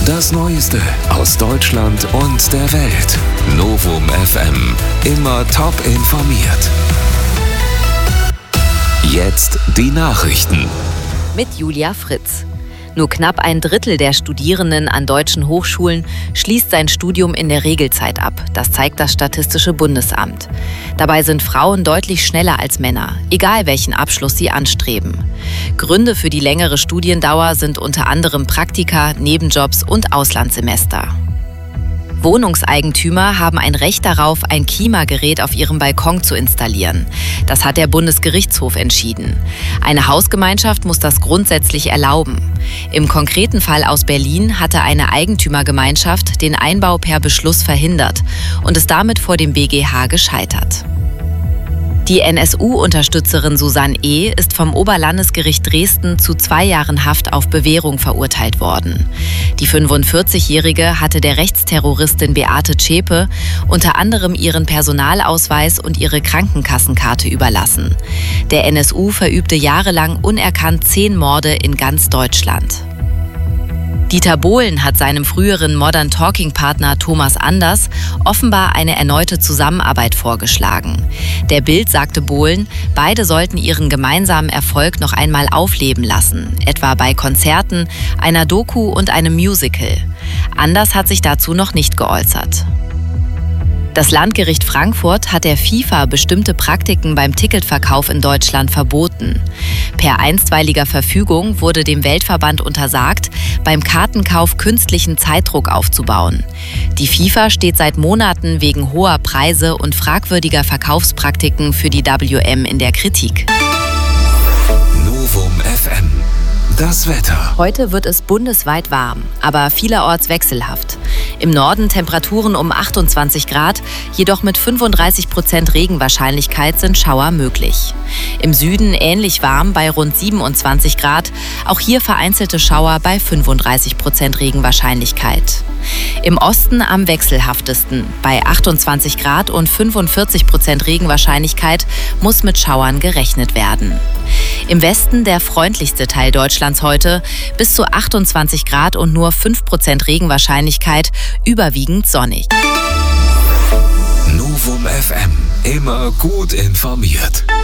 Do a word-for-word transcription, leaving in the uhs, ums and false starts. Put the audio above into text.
Das Neueste aus Deutschland und der Welt. Novum F M. Immer top informiert. Jetzt die Nachrichten. Mit Julia Fritz. Nur knapp ein Drittel der Studierenden an deutschen Hochschulen schließt sein Studium in der Regelzeit ab. Das zeigt das Statistische Bundesamt. Dabei sind Frauen deutlich schneller als Männer, egal welchen Abschluss sie anstreben. Gründe für die längere Studiendauer sind unter anderem Praktika, Nebenjobs und Auslandssemester. Wohnungseigentümer haben ein Recht darauf, ein Klimagerät auf ihrem Balkon zu installieren. Das hat der Bundesgerichtshof entschieden. Eine Hausgemeinschaft muss das grundsätzlich erlauben. Im konkreten Fall aus Berlin hatte eine Eigentümergemeinschaft den Einbau per Beschluss verhindert und ist damit vor dem B G H gescheitert. Die N S U-Unterstützerin Susanne E. ist vom Oberlandesgericht Dresden zu zwei Jahren Haft auf Bewährung verurteilt worden. Die fünfundvierzigjährige hatte der Rechtsterroristin Beate Zschäpe unter anderem ihren Personalausweis und ihre Krankenkassenkarte überlassen. Der N S U verübte jahrelang unerkannt zehn Morde in ganz Deutschland. Dieter Bohlen hat seinem früheren Modern Talking-Partner Thomas Anders offenbar eine erneute Zusammenarbeit vorgeschlagen. Der Bild sagte Bohlen, beide sollten ihren gemeinsamen Erfolg noch einmal aufleben lassen, etwa bei Konzerten, einer Doku und einem Musical. Anders hat sich dazu noch nicht geäußert. Das Landgericht Frankfurt hat der FIFA bestimmte Praktiken beim Ticketverkauf in Deutschland verboten. Per einstweiliger Verfügung wurde dem Weltverband untersagt, beim Kartenkauf künstlichen Zeitdruck aufzubauen. Die FIFA steht seit Monaten wegen hoher Preise und fragwürdiger Verkaufspraktiken für die W M in der Kritik. Novum F M. Das Wetter. Heute wird es bundesweit warm, aber vielerorts wechselhaft. Im Norden Temperaturen um achtundzwanzig Grad, jedoch mit fünfunddreißig Prozent Regenwahrscheinlichkeit sind Schauer möglich. Im Süden ähnlich warm bei rund siebenundzwanzig Grad, auch hier vereinzelte Schauer bei fünfunddreißig Prozent Regenwahrscheinlichkeit. Im Osten am wechselhaftesten, bei achtundzwanzig Grad und fünfundvierzig Prozent Regenwahrscheinlichkeit muss mit Schauern gerechnet werden. Im Westen der freundlichste Teil Deutschlands heute, bis zu achtundzwanzig Grad und nur fünf Prozent Regenwahrscheinlichkeit, überwiegend sonnig. Novum F M, immer gut informiert.